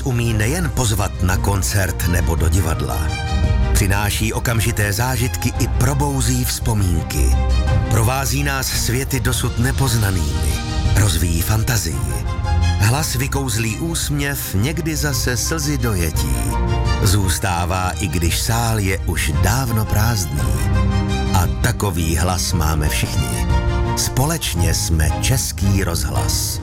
nás umí nejen pozvat na koncert nebo do divadla. Přináší okamžité zážitky i probouzí vzpomínky. Provází nás světy dosud nepoznanými. Rozvíjí fantazii. Hlas vykouzlí úsměv, někdy zase slzy dojetí. Zůstává, i když sál je už dávno prázdný. A takový hlas máme všichni. Společně jsme Český rozhlas.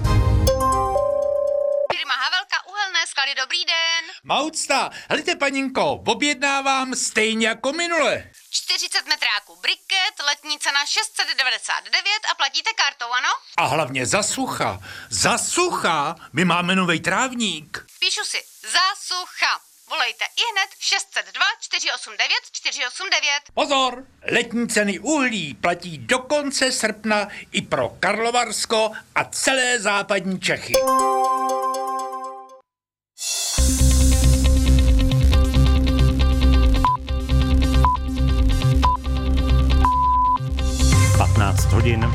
Firma Havelka Uhelné sklady, dobrý den. Maucta, helejte paninko, objednávám stejně jako minule. 40 metráků briket, letní cena 699 a platíte kartou, ano? A hlavně za sucha, my máme novej trávník. Píšu si, za sucha. Volejte ihned 602 489 489. Pozor, letní ceny uhlí platí do konce srpna i pro Karlovarsko a celé západní Čechy. Hodin.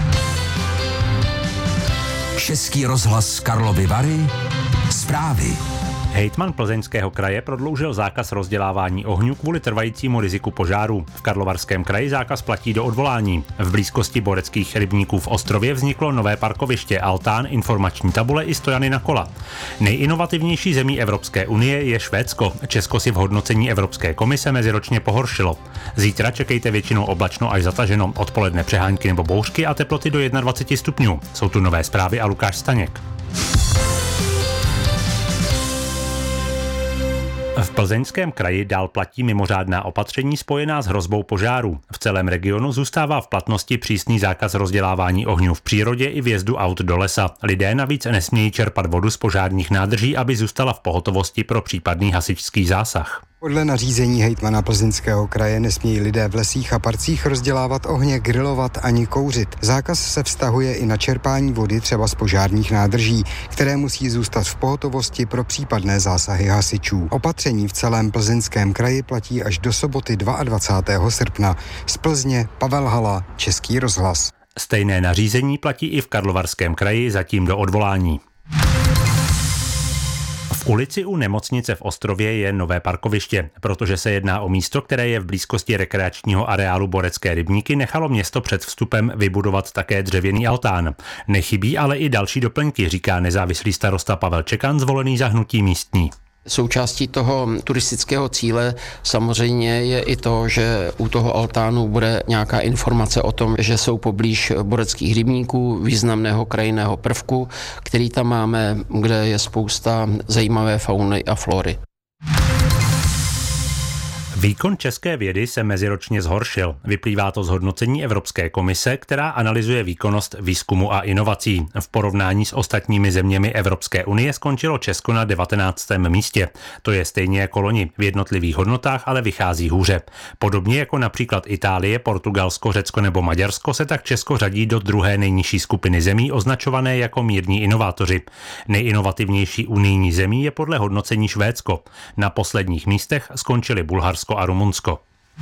Český rozhlas Karlovy Vary. Zprávy. Hejtman Plzeňského kraje prodloužil zákaz rozdělávání ohňů kvůli trvajícímu riziku požáru. V Karlovarském kraji zákaz platí do odvolání. V blízkosti boreckých rybníků v Ostrově vzniklo nové parkoviště, altán, informační tabule i stojany na kola. Nejinovativnější zemí Evropské unie je Švédsko. Česko si v hodnocení Evropské komise meziročně pohoršilo. Zítra čekejte většinou oblačno až zataženo, odpoledne přehánky nebo bouřky a teploty do 21 stupňů. Jsou tu nové zprávy a Lukáš Staněk. V Plzeňském kraji dál platí mimořádná opatření spojená s hrozbou požáru. V celém regionu zůstává v platnosti přísný zákaz rozdělávání ohňů v přírodě i vjezdu aut do lesa. Lidé navíc nesmějí čerpat vodu z požárních nádrží, aby zůstala v pohotovosti pro případný hasičský zásah. Podle nařízení hejtmana Plzeňského kraje nesmějí lidé v lesích a parcích rozdělávat ohně, grilovat ani kouřit. Zákaz se vztahuje i na čerpání vody třeba z požárních nádrží, které musí zůstat v pohotovosti pro případné zásahy hasičů. Opatření v celém Plzeňském kraji platí až do soboty 22. srpna. Z Plzně Pavel Hala, Český rozhlas. Stejné nařízení platí i v Karlovarském kraji, zatím do odvolání. V ulici u nemocnice v Ostrově je nové parkoviště. Protože se jedná o místo, které je v blízkosti rekreačního areálu Borecké rybníky, nechalo město před vstupem vybudovat také dřevěný altán. Nechybí ale i další doplňky, říká nezávislý starosta Pavel Čekan, zvolený za Hnutí místní. Součástí toho turistického cíle samozřejmě je i to, že u toho altánu bude nějaká informace o tom, že jsou poblíž boreckých rybníků, významného krajinného prvku, který tam máme, kde je spousta zajímavé fauny a flory. Výkon české vědy se meziročně zhoršil. Vyplývá to z hodnocení Evropské komise, která analyzuje výkonnost výzkumu a inovací. V porovnání s ostatními zeměmi Evropské unie skončilo Česko na 19. místě. To je stejně jako loni. V jednotlivých hodnotách ale vychází hůře. Podobně jako například Itálie, Portugalsko, Řecko nebo Maďarsko se tak Česko řadí do druhé nejnižší skupiny zemí označované jako mírní inovátoři. Nejinovativnější unijní zemí je podle hodnocení Švédsko. Na posledních místech skončili Bulharsko a Rumunsko.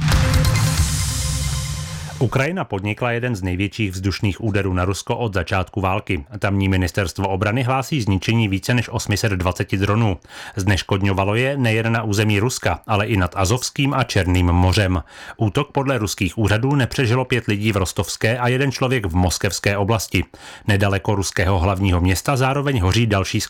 Ukrajina podnikla jeden z největších vzdušných úderů na Rusko od začátku války. Tamní ministerstvo obrany hlásí zničení více než 820 dronů. Zneškodňovalo je nejen na území Ruska, ale i nad Azovským a Černým mořem. Útok podle ruských úřadů nepřežilo 5 lidí v rostovské a 1 člověk v moskevské oblasti. Nedaleko ruského hlavního města zároveň hoří další